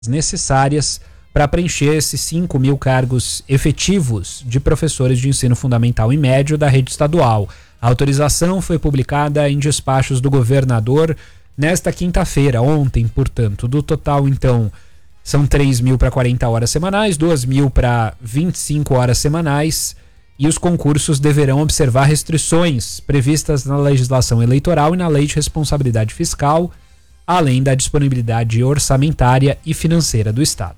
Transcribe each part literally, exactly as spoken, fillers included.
necessárias para preencher esses cinco mil cargos efetivos de professores de ensino fundamental e médio da rede estadual. A autorização foi publicada em despachos do governador nesta quinta-feira, ontem, portanto. Do total, então, são três mil para quarenta horas semanais, duas mil para vinte e cinco horas semanais, e os concursos deverão observar restrições previstas na legislação eleitoral e na Lei de Responsabilidade Fiscal, além da disponibilidade orçamentária e financeira do Estado.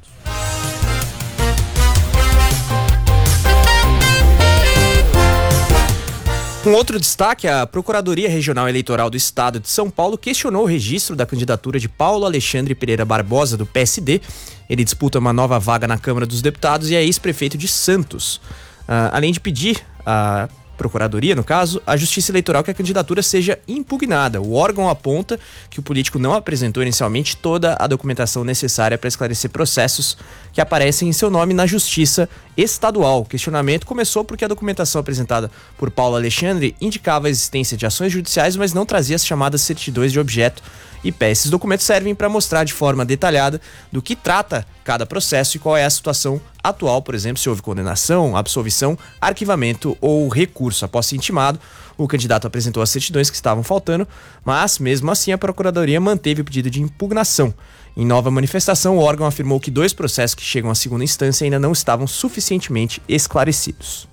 Um outro destaque, a Procuradoria Regional Eleitoral do Estado de São Paulo questionou o registro da candidatura de Paulo Alexandre Pereira Barbosa, do P S D. Ele disputa uma nova vaga na Câmara dos Deputados e é ex-prefeito de Santos. Uh, além de pedir a Procuradoria, no caso, a Justiça Eleitoral que a candidatura seja impugnada. O órgão aponta que o político não apresentou inicialmente toda a documentação necessária para esclarecer processos que aparecem em seu nome na Justiça Estadual. O questionamento começou porque a documentação apresentada por Paulo Alexandre indicava a existência de ações judiciais, mas não trazia as chamadas certidões de objeto e pé. Esses documentos servem para mostrar de forma detalhada do que trata cada processo e qual é a situação atual, por exemplo, se houve condenação, absolvição, arquivamento ou recurso. Após ser intimado, o candidato apresentou as certidões que estavam faltando, mas mesmo assim a Procuradoria manteve o pedido de impugnação. Em nova manifestação, o órgão afirmou que dois processos que chegam à segunda instância ainda não estavam suficientemente esclarecidos.